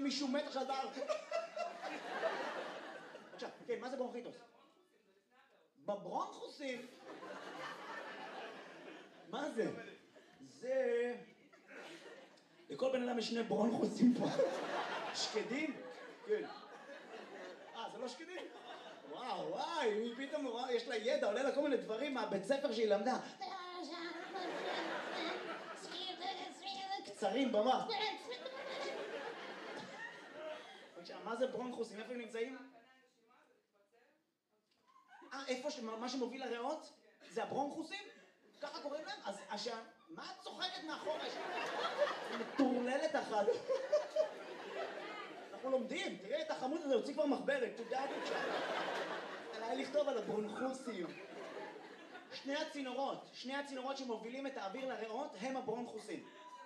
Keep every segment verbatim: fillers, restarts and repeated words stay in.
מישהו מת עכשיו בארץ. עכשיו, כן, מה זה ברונכיטוס? בברונכוסים? מה זה? זה... לכל בן אדם יש שני ברונכוסים פה. שקדים? כן. אה, זה לא שקדים? וואו, וואי, היא פתאום, יש לה ידע, עולה לה כל מיני דברים מהבית ספר שהיא למדה. קצרים במוח. מה זה ברונכוסים? איפה הם נמצאים? אה, איפה מה שמוביל לריאות? זה הברונכוסים? ככה קוראים להם? אז השם, מה את צוחקת מאחורה? מטורללת אחת. אנחנו לומדים, תראה את החמוד הזה, הוציא כבר מחברת, תודה בבקשה. עליי לכתוב על הברונכוסים. שני הצינורות, שני הצינורות שמובילים את האוויר לריאות הם הברונכוסים.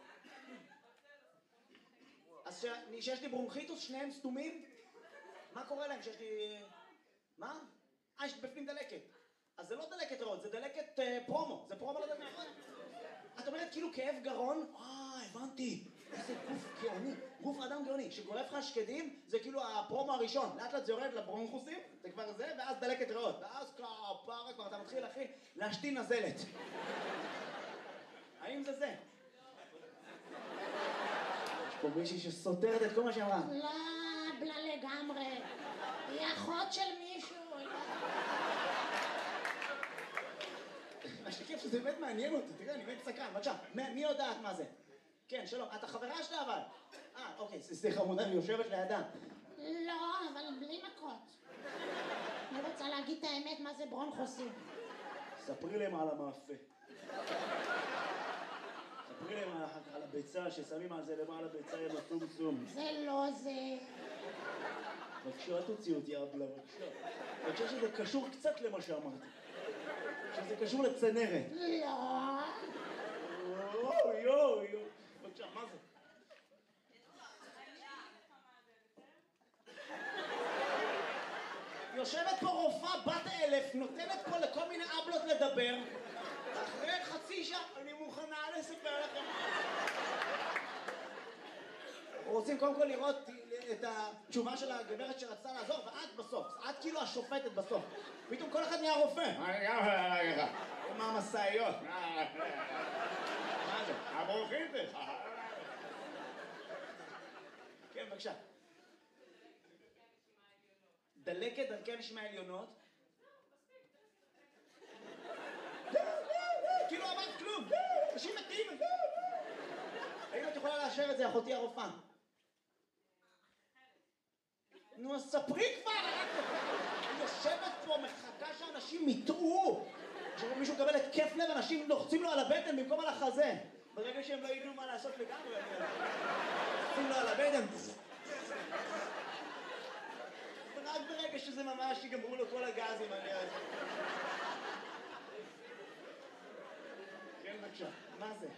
אז שיש לי ברונכיטוס, שניהם סתומים? מה קורה להם שיש לי... מה? אה, יש בפנים דלקת. אז זה לא דלקת ריאות, זה דלקת פרומו. זה פרומו לדלקת ריאות. את אומרת כאילו כאב גרון? אה, הבנתי. איזה גוף גאוני. גוף אדם גאוני. שגורף לך שקדים, זה כאילו הפרומו הראשון. לאט לאט זה יורד לברונכוסים, זה כבר זה, ואז דלקת ריאות. ואז כפרה כבר אתה מתחיל, אחי, להשתין נזלת. האם זה זה? יש פה מישהי שסותרת את כל מה שאמרה. לא, בלה לגמרי. היא אחות של מישהו. מה שכיף שזה באמת מעניין אותי, תראה, אני באמת סקרן, בבקשה, מי יודעת מה זה? כן, שלום, את החברה שלה אבל? אה, אוקיי, סליחה, מונה, היא יושבת לידה. לא, אבל בלי מכות. אני רוצה להגיד את האמת מה זה ברונכוסים. ספרי להם על המאפה. ספרי להם על הביצה, ששמים על זה למעלה ביצה עם הסום-סום. זה לא זה. בבקשה, אל תוציא אותי אבלה, בבקשה. בבקשה שזה קשור קצת למה שאמרתי. שזה קשור לצנרת. לא. יואו, יואו, יואו. בבקשה, מה זה? יושבת פה רופאה בת אלף, נותנת פה לכל מיני אבלות לדבר. אחרי חצי שעה, אני מוכנה לספר לכם. רוצים קודם כל לראות את התשובה של הגברת שרצתה לעזור, ואת בסוף, את כאילו השופטת בסוף. פתאום כל אחד נהיה רופא. מה המסעיות? מה זה? הברונכיטוס. כן, בבקשה. דלקת דרכי הנשימה העליונות. כאילו אמרת כלום. אנשים מתים. האם את יכולה לאשר את זה, אחותי הרופאה? נו, אז ספרי כבר! אני יושבת פה, מחכה שאנשים יטעו. כשמישהו מקבל התקף לב, אנשים לוחצים לו על הבטן במקום על החזה. ברגע שהם לא ידעו מה לעשות לגמרי, לוחצים לו על הבטן. ורק ברגע שזה ממש יגמרו לו כל הגזים, אני יודע. כן, בבקשה, מה זה?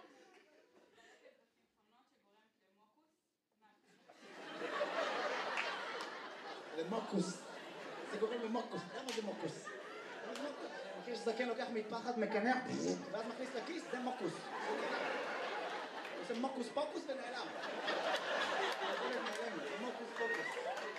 למוקוס. זה גורם למוקוס. למה זה מוקוס? למה זה מוקוס? אני מכיר שזקן לוקח מטפחת, מקנח, ואז מכניס לכיס, זה מוקוס. עושה מוקוס פוקוס ונעלם. זה מוקוס פוקוס.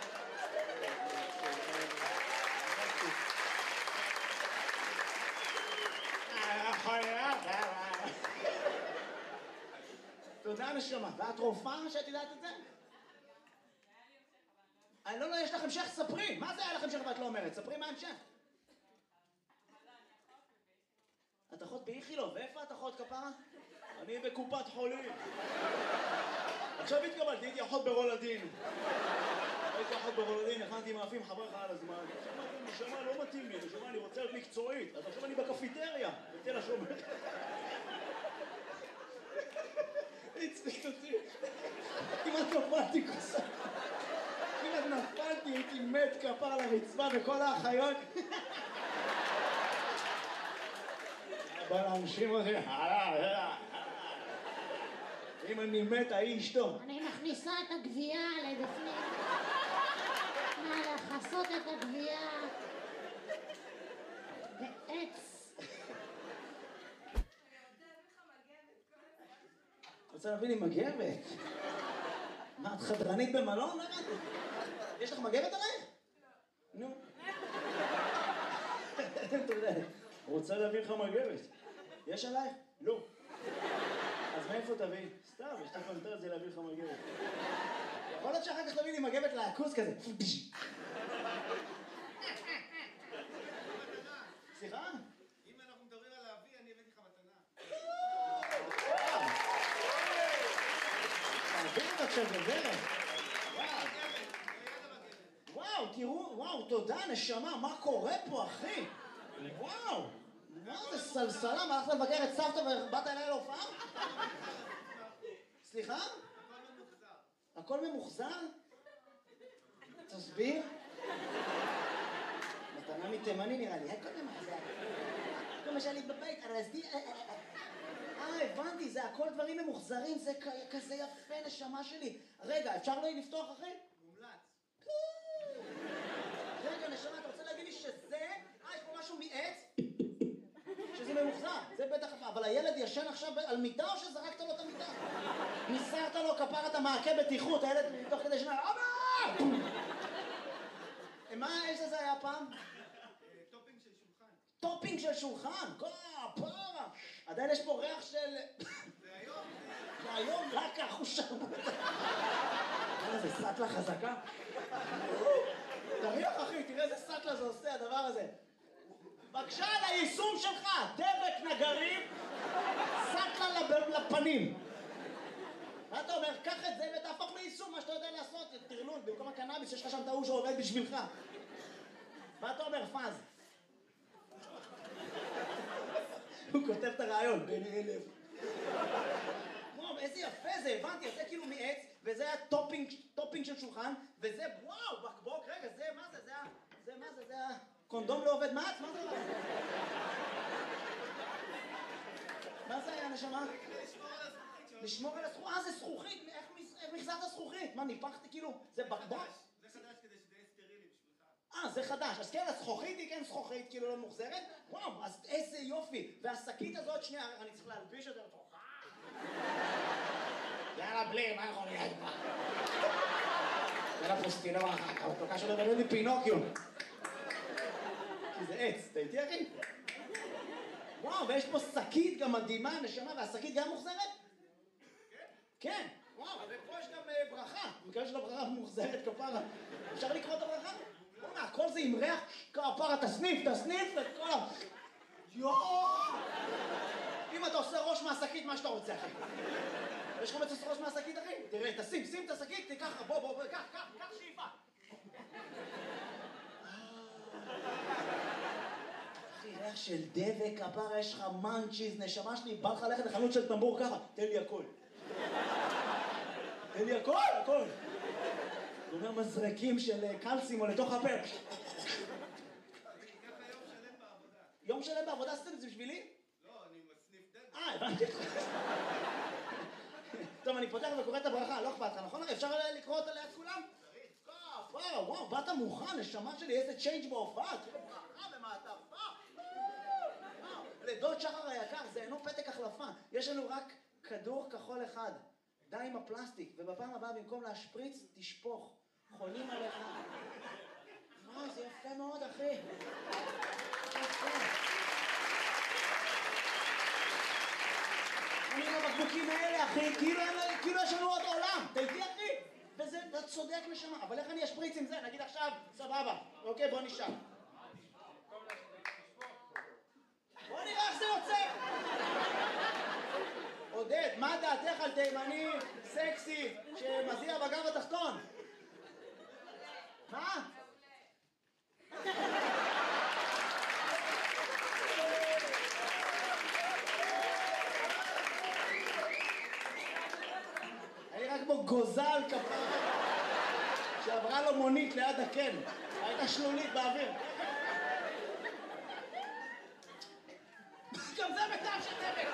תודה נשמה. ואת רופאה שאת יודעת את זה? אני לא, לא, יש לך המשך, ספרי. מה זה היה לך המשך ואת לא אומרת? ספרי מה המשך. את אחות באיכילוב, ואיפה את אחות כפרה? אני בקופת חולים. עכשיו התקבלתי, הייתי אחות ברולדין. הייתי אחות ברולדין, הכנתי מאפים, חבר לך על הזמן. נשמה, לא מתאים לי, נשמה, אני רוצה להיות מקצועית. אז עכשיו אני בקפיטריה, בתל השומר. הצחיק אותי. כמעט נפלתי כוסה. כמעט נפלתי, הייתי מת כפר על הרצפה וכל האחיות. בא להנשים אותי. אם אני מת, ההיא אשתו. אני מכניסה את הגבייה לבפנים. מה, לחסות את הגבייה. בעץ. רוצה להביא לי מגבת? מה, את חדרנית במלון? לא הבנתי. יש לך מגבת עלייך? נו. אתה יודע, רוצה להביא לך מגבת. יש עלייך? לא. אז מאיפה תביא? סתם, יש לך פנטזיה להביא לך מגבת. יכול להיות שאחר כך תביא לי מגבת לעכוס כזה. סליחה? אם אנחנו מדברים על להביא, אני הבאתי לך מתנה. תעביר את עכשיו בדרך. וואו, תראו, וואו, תודה, נשמה, מה קורה פה, אחי? וואו, מה זה סלסלה? מה, הלכת לבקר את סבתא ובאת אליי להופעה? סליחה? הכל ממוחזר? תסביר. מתנה מתימני נראה לי, הכל ממוחזר. כל מה שהיה לי בבית, ארזתי... אה, הבנתי, זה הכל דברים ממוחזרים, זה כזה יפה, נשמה שלי. רגע, אפשר לא לפתוח, אחי? מומלץ. רגע, נשמה, אתה רוצה להגיד לי שזה... אה, יש פה משהו מעץ? שזה ממוחזר, זה בטח... אבל הילד ישן עכשיו על מיטה או שזרקת לו את המיטה? ניסרת לו כפרת המעקה בטיחות, הילד מתוך כדי שנה... אבא! מה, איזה זה היה פעם? טופינג של שולחן. טופינג של שולחן? כפרה! עדיין יש פה ריח של... זה היום. זה היום רק החושר. איזה סטלה חזקה. תריח אחי, תראה איזה סטלה זה עושה הדבר הזה. בבקשה על היישום שלך, דבק נגרים, סטלה לפנים. מה אתה אומר? קח את זה ותהפוך ליישום, מה שאתה יודע לעשות, תרלול, במקום הקנאביס יש לך שם טעו שעובד בשבילך. מה אתה אומר, פאז? הוא כותב את הרעיון, בין אלף. וואו, איזה יפה זה, הבנתי, זה כאילו מעץ, וזה היה טופינג, טופינג של שולחן, וזה, וואו, בקבוק, רגע, זה, מה זה, זה היה, זה, מה זה, זה היה, קונדום לא עובד מעץ? מה זה? מה זה היה, נשמה? לשמור על הזכוכית, אה, זה זכוכית, איך מחזרת זכוכית? מה, ניפחתי כאילו, זה בקבוק? זה חדש כדי שזה יהיה סטרילי בשבילך. אה, זה חדש, אז כן, הזכוכית היא כן זכוכית, כאילו לא מוחזרת? וואו, אז איזה יופי, והשקית הזאת, שנייה, אני צריך להלביש את זה לתוכה. יאללה, בלי, מה יכול להיות פה? יאללה, פוסטינור אחר כך, תוקע שלו בנו לי פינוקיו. כי זה עץ, אתה איתי אחי? וואו, ויש פה שקית גם מדהימה, נשמה, והשקית גם מוחזרת? כן, וואו, ופה יש גם ברכה, מקווה של הברכה מוחזרת כפרה. אפשר לקרוא את הברכה? בוא'נה, הכל זה עם ריח כפרה, תסניף, תסניף את כל ה... יואו! אם אתה עושה ראש מהשקית, מה שאתה רוצה, אחי. יש לך מצוס ראש מהשקית, אחי? תראה, תשים, שים את השקית, תיקח, בוא, בוא, בוא, קח, קח, קח שאיפה. אחי, ריח של דבק, כפרה, יש לך מנצ'יז, נשמה שלי, בא לך ללכת לחנות של טמבור ככה, תן לי הכל. תן לי הכל, הכל. הוא אומר מזרקים של קלסימו לתוך הפה. ככה יום שלם בעבודה. יום שלם בעבודה עשיתם את זה בשבילי? לא, אני מסניף דלת. אה, הבנתי אותך. טוב, אני פותח וקורא את הברכה, לא אכפת לך, נכון? אפשר לקרוא אותה ליד כולם? וואו, וואו, באת מוכן, נשמה שלי, איזה צ'יינג' בהופעה, תראה ברכה במעטפה. לדוד שחר היקר, זה אינו פתק החלפה, יש לנו רק כדור כחול אחד. די עם הפלסטיק, ובפעם הבאה במקום להשפריץ, תשפוך. חולים עליך. וואו, זה יפה מאוד, אחי. יפה. אני עם הבקבוקים האלה, אחי, כאילו, כאילו יש לנו עוד עולם. אתה איתי, אחי? וזה, אתה צודק נשמה. אבל איך אני אשפריץ עם זה? נגיד עכשיו, סבבה. אוקיי, בוא נשאר. בוא נראה איך זה יוצא. עודד, מה דעתך על תימני סקסי שמזיע בגב התחתון? מה? אני רק כמו גוזל כפרה שעברה לו מונית ליד הקן, הייתה שלולית באוויר. גם זה בטעם של דבק.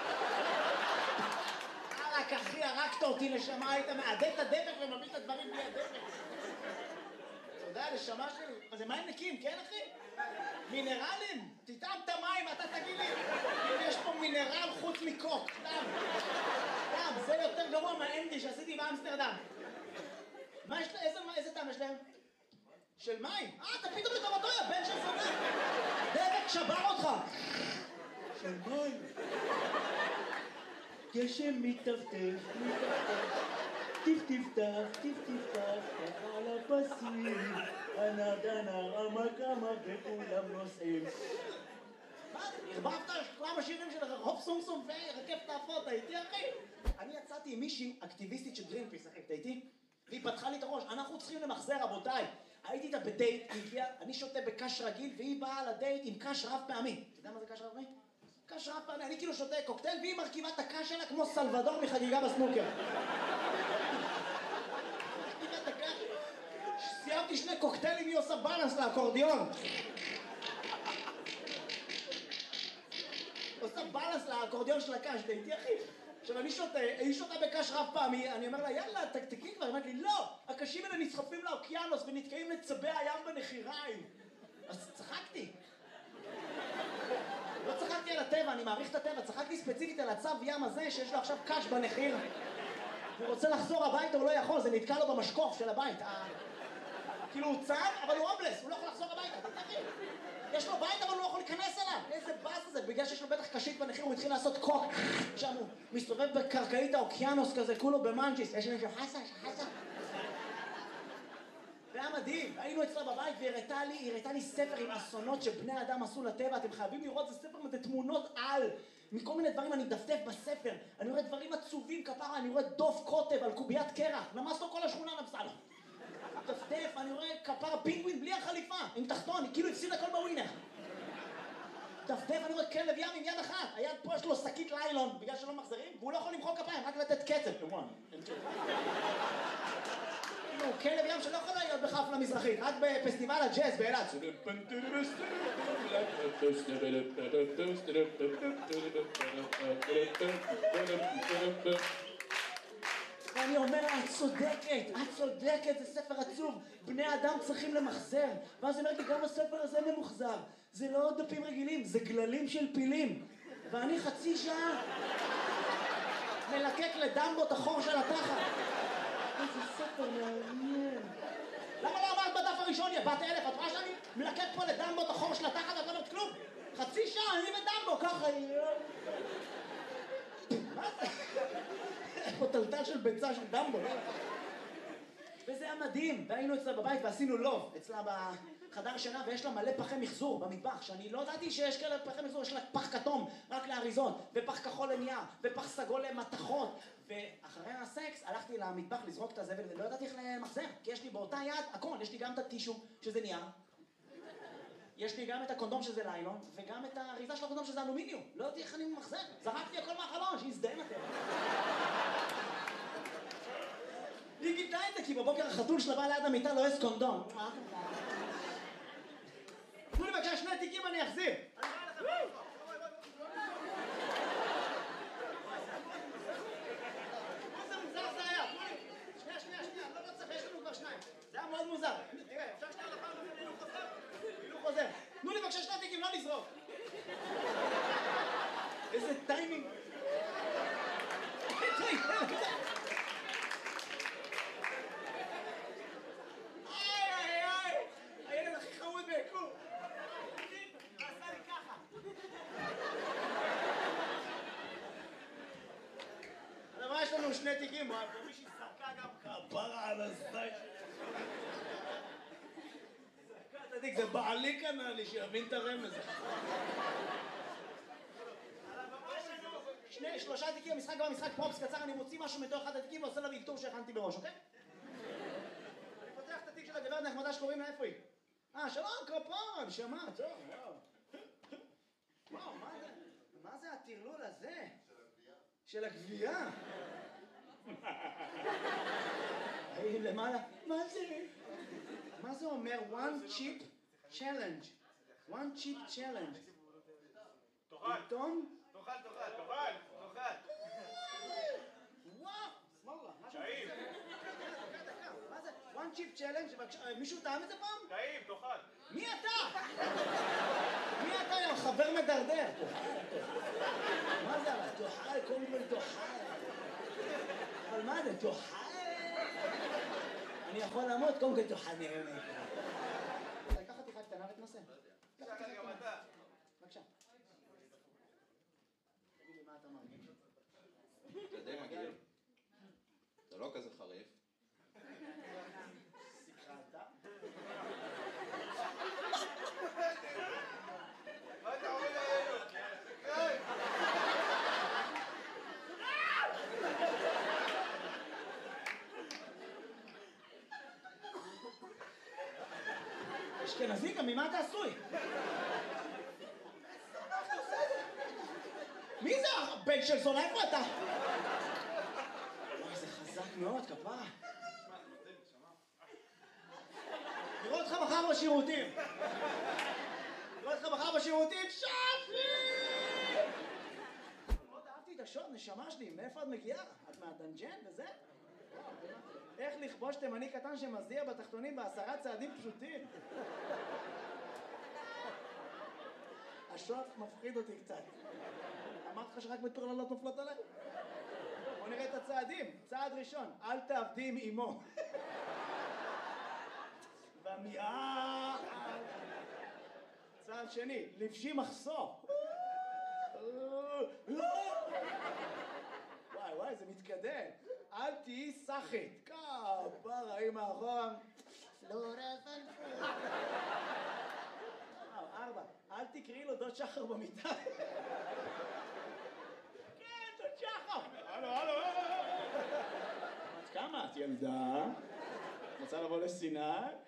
רק אחי, הרגת אותי נשמה, היית מעדד את הדבק ומביא את הדברים בלי הדבק. אתה יודע, נשמה שלי, זה מים נקיים, כן אחי? מינרלים? תטעם את המים, אתה תגיד לי, אם יש פה מינרל חוץ מקוק, טעם. טעם, זה יותר גרוע מהאנדי שעשיתי באמסטרדם. מה יש להם? איזה, איזה טעם יש להם? של מים? אה, אתה פתאום לטובתו, יא בן של זונה. דבק שבר אותך. של מים. גשם מטפטף, מטפטף. טיף טיפטף, טיף טיפטף, ככה על הפסים. הנר דנר, עמק עמק וכולם נוסעים. מה? הרבבת כמה שירים של רחוב סום סום ורכבת האפות, הייתי אחי? אני יצאתי עם מישהי אקטיביסטית של גרינפיס, אחי, הייתי? והיא פתחה לי את הראש, אנחנו צריכים למחזר, רבותיי. הייתי איתה בדייט, היא הגיעה, אני שותה בקש רגיל, והיא באה לדייט עם קש רב פעמי. אתה יודע מה זה קש רב פעמי? קש רב פעמי, אני כאילו שותה קוקטייל, והיא מרכיבה את הקש שלה כמו סלבדור מחגיגה בסנוקר. סיימתי שני קוקטיילים, היא עושה בלנס לאקורדיון. עושה בלנס לאקורדיון של הקש, דייטי אחי. עכשיו אני שותה, היא שותה בקש רב פעמי, אני אומר לה יאללה תקתקי כבר, היא אומרת לי לא, הקשים האלה נסחפים לאוקיינוס ונתקעים לצבי הים בנחיריים. אז צחקתי. לא צחקתי על הטבע, אני מעריך את הטבע, צחקתי ספציפית על הצב ים הזה שיש לו עכשיו קש בנחיר. הוא רוצה לחזור הביתה, הוא לא יכול, זה נתקע לו במשקוף של הבית. כאילו הוא צב, אבל הוא הומלס, הוא לא יכול לחזור הביתה, תתקי. יש לו בית, אבל הוא לא יכול להיכנס אליו. איזה באס זה, בגלל שיש לו בטח קשית בנחיר, הוא התחיל לעשות קוק. שם הוא מסתובב בקרקעית האוקיינוס כזה, כולו במנג'יס. יש מישהו חסה, חסה. זה היה מדהים, היינו אצלה בבית והיא הראתה לי, היא הראתה לי ספר עם אסונות שבני אדם עשו לטבע, אתם חייבים לראות, זה ספר עם תמונות על, מכל מיני דברים אני מדפדף בספר, אני רואה דברים עצובים כפרה, אני רואה דוף קוטב על קוביית קרח, נמס לו כל השכונה נפסה לו. דפדף, אני רואה כפרה פינגווין בלי החליפה, עם תחתון, היא כאילו הפסיד הכל בווינר. דפדף, אני רואה כלב ים עם יד אחת, היד פה יש לו שקית ליילון, בגלל שלא מחזרים, והוא לא יכול למחוא כפיים, רק לתת קצב. הוא כלב ים שלא יכול להיות בחפלה מזרחית, רק בפסטיבל הג'אז באילת. ואני אומר, את צודקת, את צודקת, זה ספר עצוב, בני אדם צריכים למחזר. ואז היא אומרת לי, גם הספר הזה ממוחזר. זה לא דפים רגילים, זה גללים של פילים. ואני חצי שעה מלקק לדמבו את החור של התחת. איזה ספר מעניין. למה לא אמרת בדף הראשון, יא בת אלף? את רואה שאני מלקק פה לדמבו את החור של התחת ואת לא אומרת כלום? חצי שעה, אני ודמבו, ככה... מה זה? פה טלטל של ביצה של דמבו. וזה היה מדהים, והיינו אצלה בבית ועשינו לוב, אצלה בחדר שינה, ויש לה מלא פחי מחזור במטבח, שאני לא ידעתי שיש כאלה פחי מחזור, יש לה פח כתום רק לאריזון, ופח כחול לנייר, ופח סגול למתכות, ואחרי הסקס הלכתי למטבח לזרוק את הזבל, ולא ידעתי איך למחזר, כי יש לי באותה יד הכל, יש לי גם את הטישו, שזה נייר, יש לי גם את הקונדום שזה ליילון, וגם את האריזה של הקונדום שזה אלומיניום, לא ידעתי איך אני מחזר, זרקתי הכל מהחלון, שיזדיין אתם. היא גיתה את זה, כי בבוקר החתול שלה בא ליד המיטה לא יש קונדום. תנו לי בבקשה שני תיקים אני אחזיר. איזה מוזר זה היה, תנו לי. שנייה, שנייה, שנייה, לא לא צריך, יש לנו כבר שניים. זה היה מאוד מוזר. תראה, אפשר שנייה לפעם לפעמים הילוך חוזר? הילוך חוזר. תנו לי בבקשה שני תיקים, לא לזרוק. איזה טיימינג. שני תיקים, ומישהי זרקה גם כפרה על הזית. זרקה את התיק, זה בעלי קנה לי, שיבין את הרמז. שני, שלושה תיקים, המשחק גם המשחק פרופס קצר, אני מוציא משהו מתוך אחד התיקים ועושה לה ויקטור שהכנתי בראש, אוקיי? אני פותח את התיק של הגברת נחמדה שקוראים לה, איפה היא? אה, שלום, כפרה, נשמה, טוב, וואו. וואו, מה זה? מה זה הטרלול הזה? של הגבייה? היי, למעלה, מה זה? מה זה אומר? one chip challenge. one chip challenge. תאכל. עיתון? תאכל, תאכל, תאכל, תאכל. וואו, סמאללה. טעים. מה זה? one chip challenge? מישהו טעם את זה פעם? טעים, תאכל. מי אתה? מי אתה, יא חבר מדרדר? מה זה? תאכל, קודם כל תאכל. אבל מה זה? תאכל? אני יכול למות, קודם כל תאכל נראה לי. לקח חתיכה קטנה ותנסה. שחר, גם אתה. בבקשה. תגיד לי מה אתה מרגיש. זה די מגעיל. זה לא כזה חריף. סיכרת. מה אתה אומר עלינו? סקרן! אשכנזי, גם ממה אתה עשוי? מי זה הבן של זונה? איפה אתה? וואי, זה חזק מאוד, כפרה. נראה אותך מחר בשירותים. נראה אותך מחר בשירותים, שפי! מאוד אהבתי את השוט, נשמה שלי, מאיפה את מגיעה? את מהדנג'ן וזה? איך לכבוש תימני קטן שמזיע בתחתונים בעשרה צעדים פשוטים? השוט מפחיד אותי קצת. אמרתי לך שרק מטורללות נופלות עליי? בוא נראה את הצעדים. צעד ראשון, אל תעבדי עם אמו. ומיעה... צעד שני, לבשי מחסור. וואי וואי, זה מתקדם. אל תהיי סחית. כפרה, אמא אחורה. לא רפלפו. ארבע, אל תקראי לו דוד שחר במיטה. כן, דוד שחר. הלו, הלו. את כמה? את ילדה? רוצה לבוא לסיני?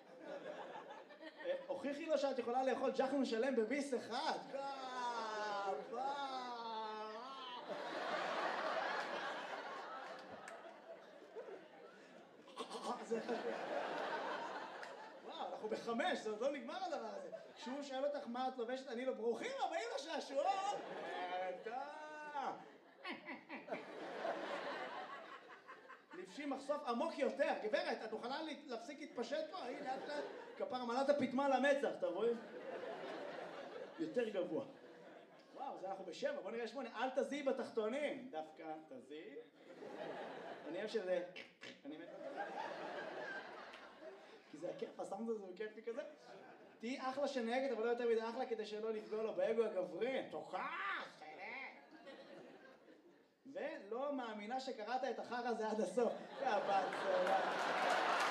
הוכיחי לו שאת יכולה לאכול ג'חנון שלם בביס אחד. כפרה. וואו, אנחנו בחמש, זה עוד לא נגמר הדבר הזה. כשהוא שואל אותך מה את לובשת, אני לא ברוכים הבאים לשעשועון! אתה! לבשי מחשוף עמוק יותר. גברת, את מוכנה להפסיק להתפשט פה? הנה, לאט לאט. כפר מלאת הפטמה למצח, אתה רואה? יותר גבוה. וואו, זה אנחנו בשבע, בוא נראה שמונה. אל תזיעי בתחתונים. דווקא תזיעי. אני אוהב שזה... אני מת... כי זה הכיף, הסאונד הזה הוא כיפי כזה. תהי אחלה שנהגת, אבל לא יותר מדי אחלה כדי שלא לפגוע לו באגו הגברי. תוכח! ולא מאמינה שקראת את החרא הזה עד הסוף. יא בת...